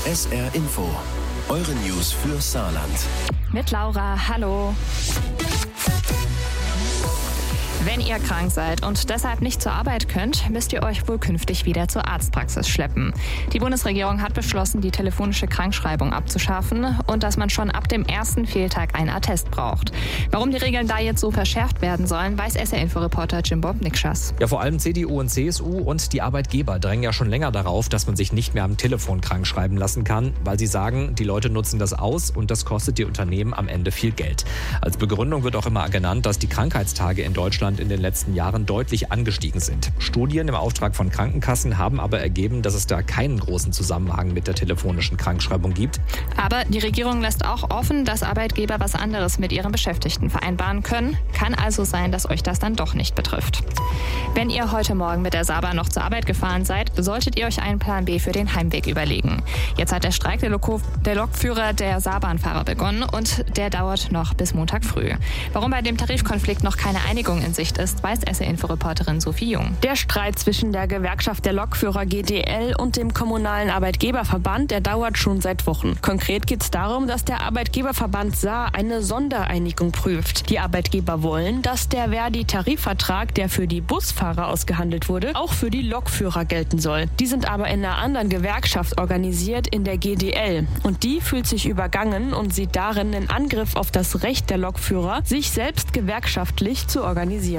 SR Info, eure News für Saarland. Mit Laura, hallo. Wenn ihr krank seid und deshalb nicht zur Arbeit könnt, müsst ihr euch wohl künftig wieder zur Arztpraxis schleppen. Die Bundesregierung hat beschlossen, die telefonische Krankschreibung abzuschaffen und dass man schon ab dem ersten Fehltag einen Attest braucht. Warum die Regeln da jetzt so verschärft werden sollen, weiß SR-Info-Reporter Jimbo Nikschas. Ja, vor allem CDU und CSU und die Arbeitgeber drängen ja schon länger darauf, dass man sich nicht mehr am Telefon krank schreiben lassen kann, weil sie sagen, die Leute nutzen das aus und das kostet die Unternehmen am Ende viel Geld. Als Begründung wird auch immer genannt, dass die Krankheitstage in Deutschland in den letzten Jahren deutlich angestiegen sind. Studien im Auftrag von Krankenkassen haben aber ergeben, dass es da keinen großen Zusammenhang mit der telefonischen Krankschreibung gibt. Aber die Regierung lässt auch offen, dass Arbeitgeber was anderes mit ihren Beschäftigten vereinbaren können. Kann also sein, dass euch das dann doch nicht betrifft. Wenn ihr heute Morgen mit der Saarbahn noch zur Arbeit gefahren seid, solltet ihr euch einen Plan B für den Heimweg überlegen. Jetzt hat der Streik der Lokführer der Saarbahnfahrer begonnen und der dauert noch bis Montag früh. Warum bei dem Tarifkonflikt noch keine Einigung in Sicht ist, weiß SR-Info-Reporterin Sophie Jung. Der Streit zwischen der Gewerkschaft der Lokführer GDL und dem kommunalen Arbeitgeberverband, der dauert schon seit Wochen. Konkret geht es darum, dass der Arbeitgeberverband Saar eine Sondereinigung prüft. Die Arbeitgeber wollen, dass der Verdi-Tarifvertrag, der für die Busfahrer ausgehandelt wurde, auch für die Lokführer gelten soll. Die sind aber in einer anderen Gewerkschaft organisiert, in der GDL. Und die fühlt sich übergangen und sieht darin einen Angriff auf das Recht der Lokführer, sich selbst gewerkschaftlich zu organisieren.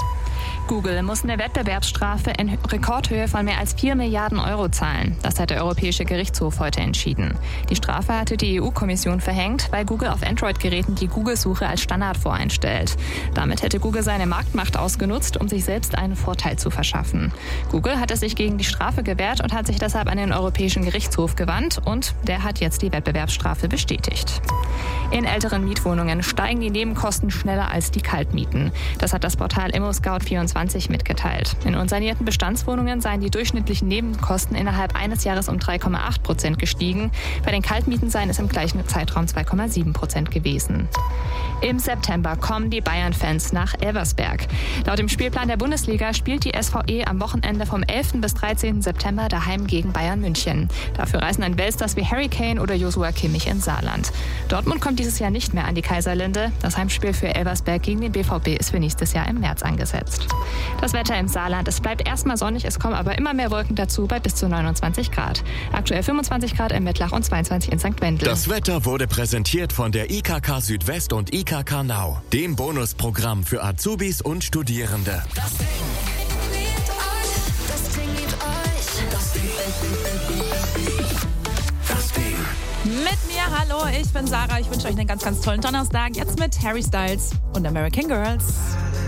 Google muss eine Wettbewerbsstrafe in Rekordhöhe von mehr als 4 Milliarden Euro zahlen. Das hat der Europäische Gerichtshof heute entschieden. Die Strafe hatte die EU-Kommission verhängt, weil Google auf Android-Geräten die Google-Suche als Standard voreinstellt. Damit hätte Google seine Marktmacht ausgenutzt, um sich selbst einen Vorteil zu verschaffen. Google hatte sich gegen die Strafe gewehrt und hat sich deshalb an den Europäischen Gerichtshof gewandt und der hat jetzt die Wettbewerbsstrafe bestätigt. In älteren Mietwohnungen steigen die Nebenkosten schneller als die Kaltmieten. Das hat das Portal ImmoScout24 mitgeteilt. In unsanierten Bestandswohnungen seien die durchschnittlichen Nebenkosten innerhalb eines Jahres um 3,8% gestiegen. Bei den Kaltmieten seien es im gleichen Zeitraum 2,7% gewesen. Im September kommen die Bayern-Fans nach Elversberg. Laut dem Spielplan der Bundesliga spielt die SVE am Wochenende vom 11. bis 13. September daheim gegen Bayern München. Dafür reisen dann Weltstars wie Harry Kane oder Joshua Kimmich ins Saarland. Dortmund kommt dieses Jahr nicht mehr an die Kaiserlinde. Das Heimspiel für Elversberg gegen den BVB ist für nächstes Jahr im März angesetzt. Das Wetter im Saarland, es bleibt erstmal sonnig, es kommen aber immer mehr Wolken dazu bei bis zu 29 Grad. Aktuell 25 Grad in Mettlach und 22 in St. Wendel. Das Wetter wurde präsentiert von der IKK Südwest und IKK Nau, dem Bonusprogramm für Azubis und Studierende. Das Ding liebt euch, das Ding liebt euch, das Ding. Mit mir, hallo, ich bin Sarah. Ich wünsche euch einen ganz, ganz tollen Donnerstag. Jetzt mit Harry Styles und American Girls.